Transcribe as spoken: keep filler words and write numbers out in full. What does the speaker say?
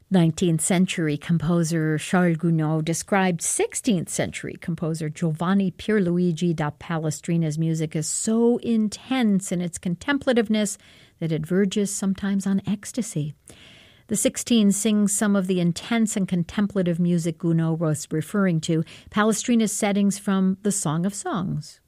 nineteenth century composer Charles Gounod described sixteenth century composer Giovanni Pierluigi da Palestrina's music as so intense in its contemplativeness that it verges sometimes on ecstasy. The Sixteen sings some of the intense and contemplative music Gounod was referring to, Palestrina's settings from the Song of Songs.